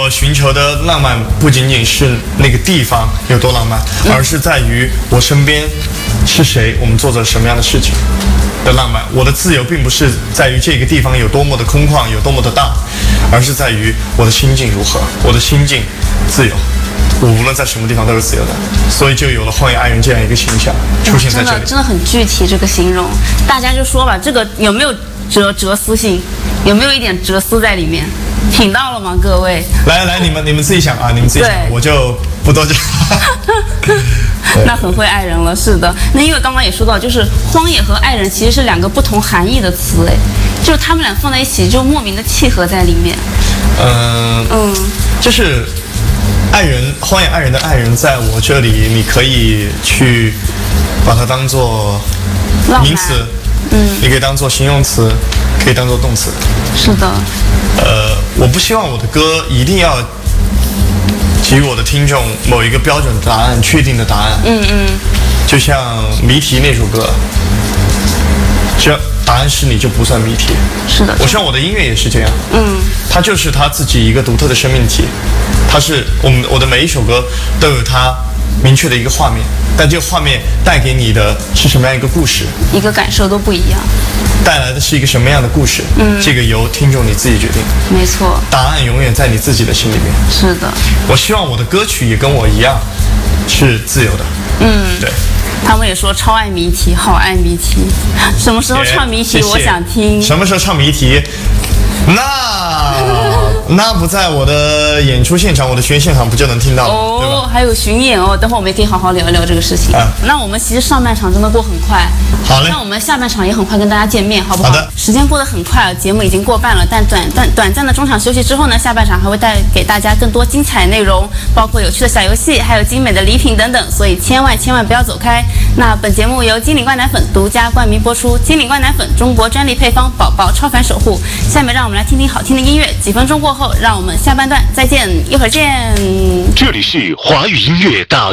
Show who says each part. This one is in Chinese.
Speaker 1: 我寻求的浪漫不仅仅是那个地方有多浪漫，而是在于我身边是谁，我们做着什么样的事情的浪漫。我的自由并不是在于这个地方有多么的空旷，有多么的大，而是在于我的心境如何，我的心境自由。我无论在什么地方都是自由的，所以就有了荒野爱人这样一个形象出现在这里。
Speaker 2: 真的很具体，这个形容，大家就说吧，这个有没有哲思性，有没有一点哲思在里面？品到了吗，各位？
Speaker 1: 来，你们自己想啊，你们自己想，我就不多讲。
Speaker 2: 那很会爱人了，是的。那因为刚刚也说到，就是荒野和爱人其实是两个不同含义的词，哎，就是他们俩放在一起就莫名的契合在里面。
Speaker 1: 就是爱人，荒野爱人的爱人，在我这里，你可以去把它当做名词，你可以当做形容词，可以当做动词。
Speaker 2: 是的。
Speaker 1: 我不希望我的歌一定要给予我的听众某一个标准答案、确定的答案。就像《谜题》那首歌，只要答案是你就不算谜题。
Speaker 2: 是的。
Speaker 1: 我希望我的音乐也是这样。它就是它自己一个独特的生命体。它是我的每一首歌都有它明确的一个画面，但这个画面带给你的是什么样一个故事，
Speaker 2: 一个感受都不一样，
Speaker 1: 带来的是一个什么样的故事，这个由听众你自己决定。
Speaker 2: 没错，
Speaker 1: 答案永远在你自己的心里面。
Speaker 2: 是的。
Speaker 1: 我希望我的歌曲也跟我一样是自由的。对。
Speaker 2: 他们也说超爱谜题，好爱谜题。什么时候唱谜题？我想听。
Speaker 1: 什么时候唱谜题？那不在我的演出现场，我的巡演现场不就能听到了，对吧？
Speaker 2: 还有巡演哦，等会儿我们也可以好好聊一聊这个事情。那我们其实上半场真的过很快，
Speaker 1: 好嘞。
Speaker 2: 那我们下半场也很快跟大家见面，好不好？
Speaker 1: 好的。
Speaker 2: 时间过得很快，节目已经过半了，但短暂的中场休息之后呢，下半场还会带给大家更多精彩内容，包括有趣的小游戏，还有精美的礼品等等，所以千万不要走开。那本节目由金领冠奶粉独家冠名播出，金领冠奶粉中国专利配方，宝宝超凡守护。下面让我们来听听好听的音乐，几分钟过后，让我们下半段再见，一会儿见。
Speaker 3: 这里是华语音乐大